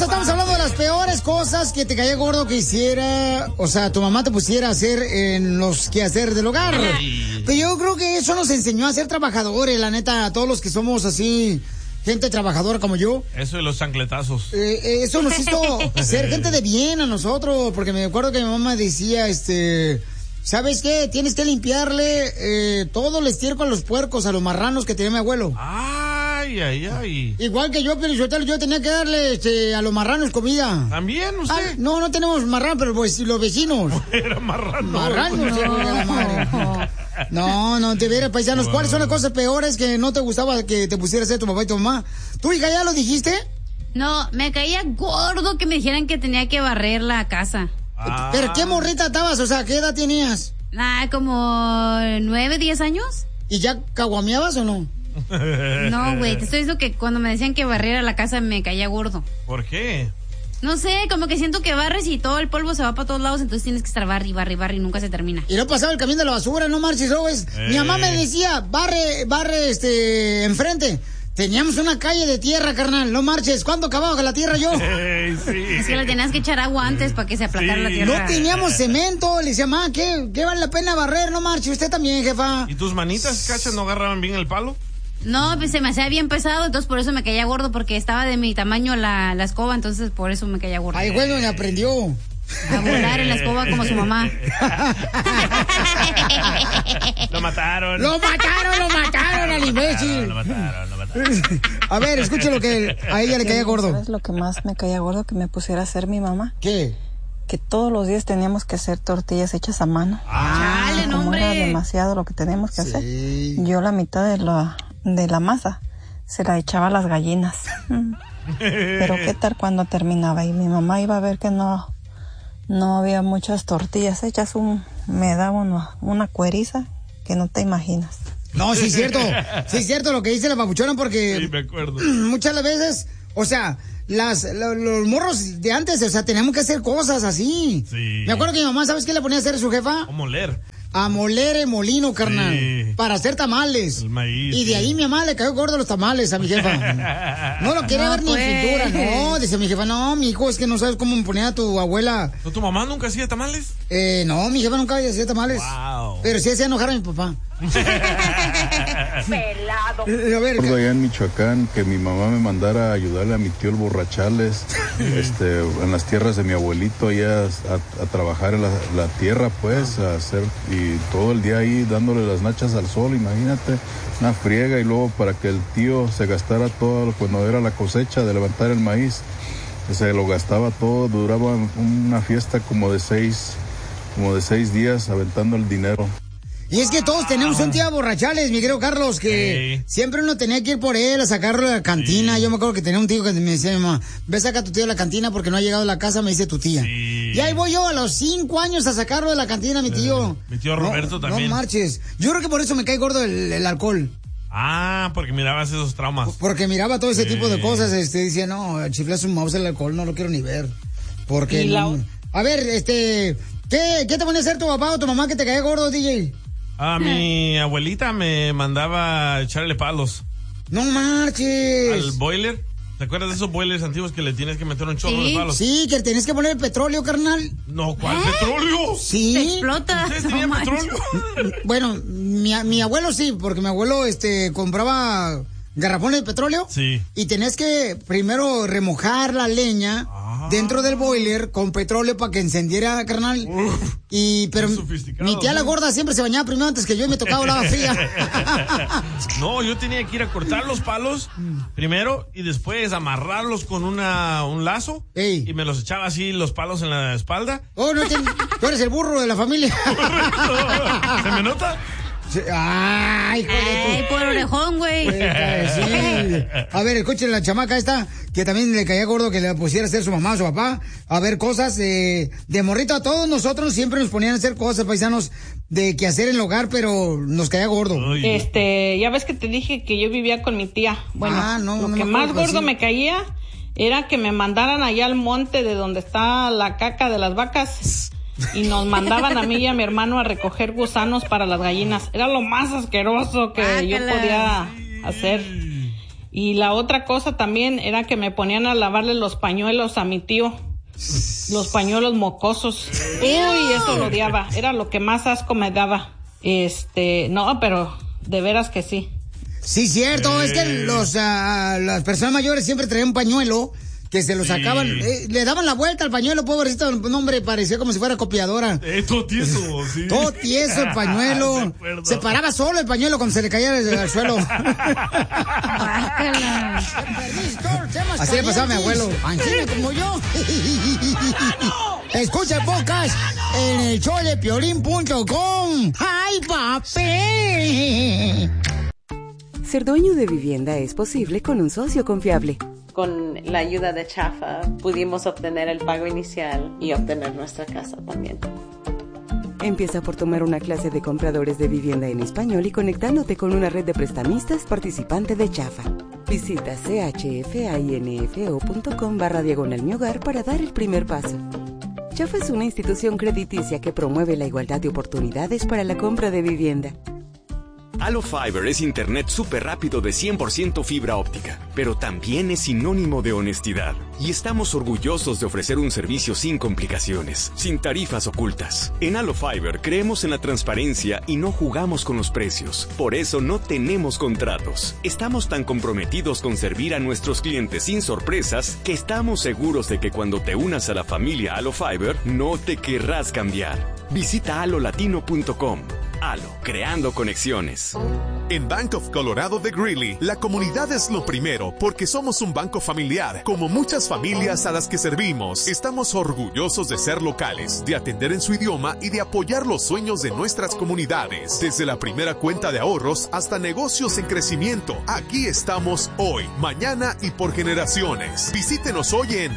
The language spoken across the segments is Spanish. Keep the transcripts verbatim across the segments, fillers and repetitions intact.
hermosa, estamos hablando de las peores cosas que te caía gordo que hiciera, o sea, tu mamá te pusiera a hacer en los quehaceres del hogar. Ay. Pero yo creo que eso nos enseñó a ser trabajadores, la neta, a todos los que somos así, gente trabajadora como yo. Eso de los chancletazos. Eh, eso nos hizo ser gente de bien a nosotros, porque me acuerdo que mi mamá decía, este... ¿Sabes qué? Tienes que limpiarle eh, todo el estiércol a los puercos, a los marranos que tenía mi abuelo. Ay, ay, ay. Igual que yo, pero yo, yo tenía que darle este, a los marranos comida. ¿También usted? Ah, no, no tenemos marrano, pero pues los vecinos. Era marrano. Marranos, no, no, no, no, te verás, paisanos. Wow. ¿Cuáles son las cosas peores que no te gustaba que te pusiera a hacer tu papá y tu mamá? ¿Tú, hija, ya lo dijiste? No, me caía gordo que me dijeran que tenía que barrer la casa. Ah. ¿Pero qué morrita estabas? O sea, ¿qué edad tenías? Ah, como nueve, diez años. ¿Y ya caguameabas o no? No, güey, te estoy diciendo que cuando me decían que barriera la casa me caía gordo. ¿Por qué? No sé, como que siento que barres y todo el polvo se va para todos lados, entonces tienes que estar barri, barri, barri y nunca se termina. Y no pasaba el camión de la basura, no marches, ¿sabes? Eh. Mi mamá me decía, barre, barre, este, enfrente. Teníamos una calle de tierra, carnal, no marches. ¿Cuándo acababa con la tierra yo? Hey, sí. Es que le tenías que echar agua antes para que se aplacara sí. la tierra. No teníamos cemento. Le decía, ma, ¿qué, ¿qué vale la pena barrer? No marche. Usted también, jefa. ¿Y tus manitas, cachas, no agarraban bien el palo? No, pues se me hacía bien pesado, entonces por eso me caía gordo, porque estaba de mi tamaño la, la escoba, entonces por eso me caía gordo. Ay, bueno, me aprendió. A volar en la escoba como su mamá. Lo mataron. Lo mataron, lo mataron al imbécil. Lo mataron, lo mataron. A ver, escuche lo que a ella le caía gordo. ¿Sabes lo que más me caía gordo que me pusiera a hacer mi mamá? ¿Qué? Que todos los días teníamos que hacer tortillas hechas a mano. Ah, chale, como hombre. Era demasiado lo que teníamos que sí. hacer. Yo la mitad de la, de la masa se la echaba a las gallinas. Pero qué tal cuando terminaba y mi mamá iba a ver que no... No había muchas tortillas hechas, un, me daba una, una cueriza que no te imaginas. No, sí es cierto, sí es cierto lo que dice la papuchona porque... Sí, me acuerdo. Muchas veces, o sea, las, lo, los morros de antes, o sea, teníamos que hacer cosas así. Sí. Me acuerdo que mi mamá, ¿sabes qué le ponía a hacer a su jefa? A moler. A moler el molino, carnal, sí. Para hacer tamales. El maíz. Y de ahí mi mamá le cayó gordo los tamales a mi jefa. No lo quería no, ver pues. ni en pintura, no. Dice mi jefa, no, mi hijo, es que no sabes cómo me ponía a tu abuela. ¿No, tu mamá nunca hacía tamales? Eh, no, mi jefa nunca hacía tamales. Wow. Pero sí hacía enojar a mi papá. Pelado. A ver, recuerdo allá en Michoacán que mi mamá me mandara a ayudarle a mi tío el Borrachales este, en las tierras de mi abuelito allá a, a trabajar en la, la tierra pues a hacer y todo el día ahí dándole las nachas al sol, imagínate, una friega y luego para que el tío se gastara todo cuando era la cosecha de levantar el maíz, se lo gastaba todo, duraba una fiesta como de seis como de seis días aventando el dinero. Y es que todos tenemos un tío Borrachales, mi querido Carlos, que sí. Siempre uno tenía que ir por él a sacarlo de la cantina. Sí. Yo me acuerdo que tenía un tío que me decía, mamá, ve saca a tu tío de la cantina porque no ha llegado a la casa, me dice tu tía. Sí. Y ahí voy yo a los cinco años a sacarlo de la cantina, mi tío. Eh, mi tío Roberto no, también. No marches. Yo creo que por eso me cae gordo el, el alcohol. Ah, porque mirabas esos traumas. Porque miraba todo ese sí. tipo de cosas, este, decía, no, chiflas un mouse el alcohol, no lo quiero ni ver. Porque... La... No... A ver, este, ¿qué, ¿qué te ponía a hacer tu papá o tu mamá que te caía gordo, D J? Ah, mi abuelita me mandaba a echarle palos. ¡No marches! Al boiler. ¿Te acuerdas de esos boilers antiguos que le tienes que meter un chorro ¿Sí? de palos? Sí, que tenés que poner petróleo, carnal. No, ¿cuál ¿Eh? petróleo? Sí. Te explota. ¿Ustedes tenían no petróleo? Bueno, mi, mi abuelo sí, porque mi abuelo este compraba garrafones de petróleo. Sí. Y tenés que primero remojar la leña ah. dentro del boiler con petróleo para que encendiera, carnal. Uf, y pero mi tía la gorda siempre se bañaba primero antes que yo y me tocaba lava fría. No, yo tenía que ir a cortar los palos primero y después amarrarlos con una un lazo. Ey. Y me los echaba así los palos en la espalda. Oh, no, te, tú eres el burro de la familia. ¿Se me nota? Ay, hijo de Ay, por orejón, güey. Sí. A ver, escuchen la chamaca esta, que también le caía gordo que le pusiera a hacer su mamá o su papá. A ver, cosas eh, de morrito a todos nosotros siempre nos ponían a hacer cosas, paisanos, de que hacer en el hogar, pero nos caía gordo. Ay. Este, ya ves que te dije que yo vivía con mi tía. Bueno, ah, no, lo no que me más gordo sí. me caía era que me mandaran allá al monte de donde está la caca de las vacas. Y nos mandaban a mí y a mi hermano a recoger gusanos para las gallinas. Era lo más asqueroso que Bácala. yo podía hacer. Y la otra cosa también era que me ponían a lavarle los pañuelos a mi tío. Los pañuelos mocosos. Uy, eso lo odiaba. Era lo que más asco me daba. Este, no, pero de veras que sí. Sí, cierto. Eh. Es que los, uh, las personas mayores siempre traían un pañuelo que se lo sacaban, sí. eh, le daban la vuelta al pañuelo, pobrecito, no, hombre, parecía como si fuera copiadora. Eh, todo tieso, sí. Todo tieso el pañuelo. Se paraba solo el pañuelo cuando se le caía al, al suelo. Así le pasaba a mi abuelo. Angina como yo. Escucha el podcast en el show de piolín punto com. ¡Ay, papi! Ser dueño de vivienda es posible con un socio confiable. Con la ayuda de Chafa pudimos obtener el pago inicial y obtener nuestra casa también. Empieza por tomar una clase de compradores de vivienda en español y conectándote con una red de prestamistas participante de Chafa. Visita chfainfo.com barra diagonal mi hogar para dar el primer paso. Chafa es una institución crediticia que promueve la igualdad de oportunidades para la compra de vivienda. Allo Fiber es internet súper rápido de cien por ciento fibra óptica, pero también es sinónimo de honestidad. Y estamos orgullosos de ofrecer un servicio sin complicaciones, sin tarifas ocultas. En Allo Fiber creemos en la transparencia y no jugamos con los precios. Por eso no tenemos contratos. Estamos tan comprometidos con servir a nuestros clientes sin sorpresas que estamos seguros de que cuando te unas a la familia Allo Fiber, no te querrás cambiar. Visita allo latino punto com. Allo, creando conexiones. En Bank of Colorado de Greeley, la comunidad es lo primero porque somos un banco familiar. Como muchas familias a las que servimos, estamos orgullosos de ser locales, de atender en su idioma y de apoyar los sueños de nuestras comunidades. Desde la primera cuenta de ahorros hasta negocios en crecimiento, aquí estamos hoy, mañana y por generaciones. Visítenos hoy en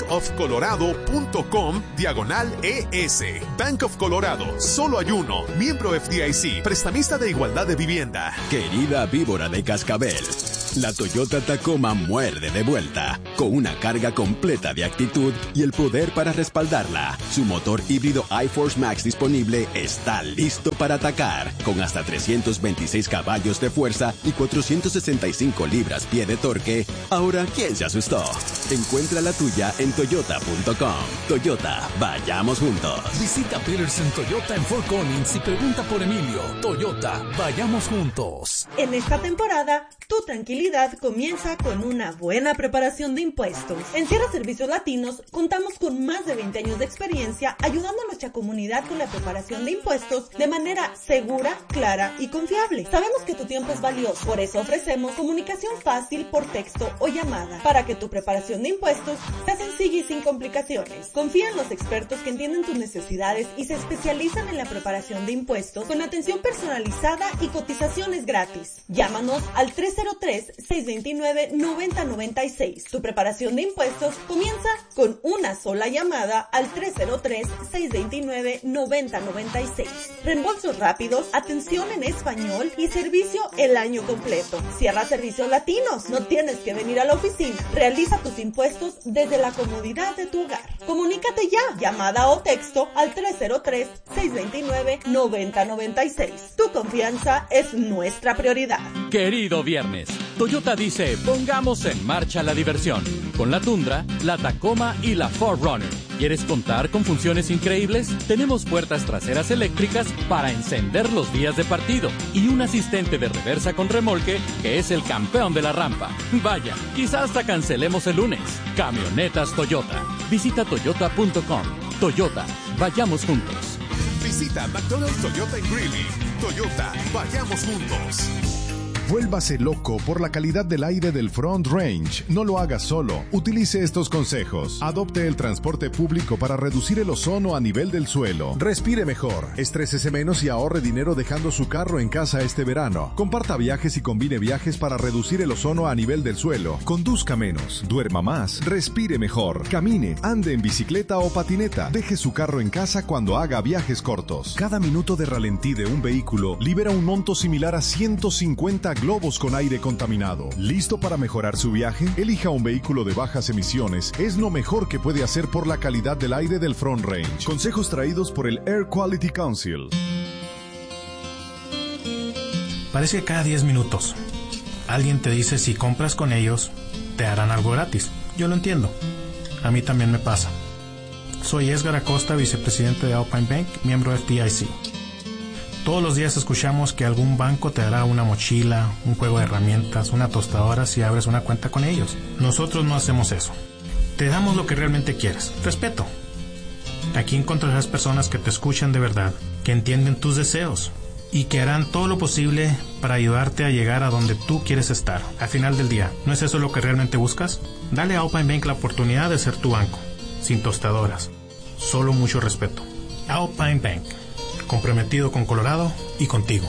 bankofcolorado.com diagonal ES. Bank of Colorado, solo hay uno, miembro F D I C, prestamista de igualdad de vivienda. Querida víbora de cascabel, la Toyota Tacoma muerde de vuelta, con una carga completa de actitud y el poder para respaldarla. Su motor híbrido iForce Max disponible está listo para atacar, con hasta trescientos veintiséis caballos de fuerza y cuatrocientos sesenta y cinco libras-pie de torque. Ahora, ¿quién se asustó? Encuentra la tuya en toyota punto com. Toyota, vayamos juntos. Visita Peterson Toyota en Fort Collins y pregunta por Emilio. Toyota, vayamos juntos. En esta temporada, tu tranquilidad comienza con una buena preparación de impuestos. En Sierra Servicios Latinos contamos con más de veinte años de experiencia ayudando a nuestra comunidad con la preparación de impuestos de manera segura, clara y confiable. Sabemos que tu tiempo es valioso, por eso ofrecemos comunicación fácil por texto o llamada para que tu preparación de impuestos sea sencilla y sin complicaciones. Confía en los expertos que entienden tus necesidades y se especializan en la preparación de impuestos con atención personalizada y cotizaciones gratis. Llámanos al tres cero tres, seis dos nueve, nueve cero nueve seis. Tu preparación de impuestos comienza con una sola llamada al tres cero tres, seis dos nueve, nueve cero nueve seis. Reembolsos rápidos, atención en español y servicio el año completo. Sierra Servicios Latinos. No tienes que venir a la oficina. Realiza tus impuestos desde la comodidad de tu hogar. Comunícate ya. Llamada o texto al tres cero tres, seis dos nueve, nueve cero nueve seis. Tu confianza es nuestra prioridad. Querido viernes, Toyota dice, pongamos en marcha la diversión. Con la Tundra, la Tacoma y la cuatro Runner. ¿Quieres contar con funciones increíbles? Tenemos puertas traseras eléctricas para encender los días de partido y un asistente de reversa con remolque que es el campeón de la rampa. Vaya, quizás hasta cancelemos el lunes. Camionetas Toyota. Visita toyota punto com. Toyota, vayamos juntos. Visita McDonald's Toyota en Greeley. Toyota, vayamos juntos. Vuélvase loco por la calidad del aire del Front Range. No lo haga solo. Utilice estos consejos. Adopte el transporte público para reducir el ozono a nivel del suelo. Respire mejor. Estrésese menos y ahorre dinero dejando su carro en casa este verano. Comparta viajes y combine viajes para reducir el ozono a nivel del suelo. Conduzca menos. Duerma más. Respire mejor. Camine. Ande en bicicleta o patineta. Deje su carro en casa cuando haga viajes cortos. Cada minuto de ralentí de un vehículo libera un monto similar a ciento cincuenta globos con aire contaminado. ¿Listo para mejorar su viaje? Elija un vehículo de bajas emisiones. Es lo mejor que puede hacer por la calidad del aire del Front Range. Consejos traídos por el Air Quality Council. Parece que cada diez minutos alguien te dice si compras con ellos, te harán algo gratis. Yo lo entiendo. A mí también me pasa. Soy Edgar Acosta, vicepresidente de Alpine Bank, miembro de F D I C. Todos los días escuchamos que algún banco te dará una mochila, un juego de herramientas, una tostadora si abres una cuenta con ellos. Nosotros no hacemos eso. Te damos lo que realmente quieres, respeto. Aquí encontrarás personas que te escuchan de verdad, que entienden tus deseos y que harán todo lo posible para ayudarte a llegar a donde tú quieres estar. Al final del día, ¿no es eso lo que realmente buscas? Dale a Alpine Bank la oportunidad de ser tu banco, sin tostadoras, solo mucho respeto. Alpine Bank, comprometido con Colorado y contigo.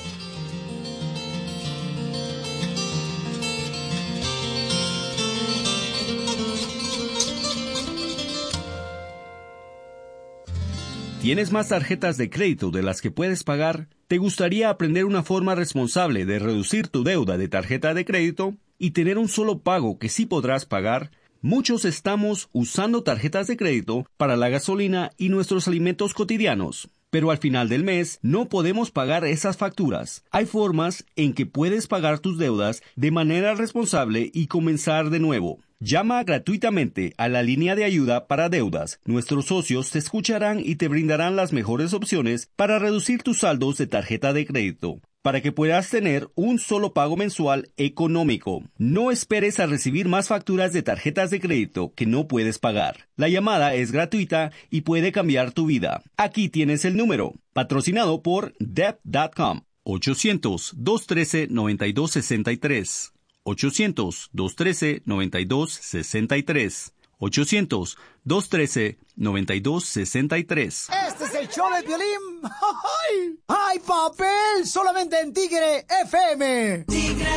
¿Tienes más tarjetas de crédito de las que puedes pagar? ¿Te gustaría aprender una forma responsable de reducir tu deuda de tarjeta de crédito y tener un solo pago que sí podrás pagar? Muchos estamos usando tarjetas de crédito para la gasolina y nuestros alimentos cotidianos, pero al final del mes no podemos pagar esas facturas. Hay formas en que puedes pagar tus deudas de manera responsable y comenzar de nuevo. Llama gratuitamente a la línea de ayuda para deudas. Nuestros socios te escucharán y te brindarán las mejores opciones para reducir tus saldos de tarjeta de crédito, para que puedas tener un solo pago mensual económico. No esperes a recibir más facturas de tarjetas de crédito que no puedes pagar. La llamada es gratuita y puede cambiar tu vida. Aquí tienes el número, patrocinado por debt punto com. ochocientos, dos uno tres, nueve dos seis tres. ochocientos, dos uno tres, nueve dos seis tres. ochocientos, dos uno tres, nueve dos seis tres. Este es el show de Piolín. ¡Ay, papel! Solamente en Tigre F M. Tigre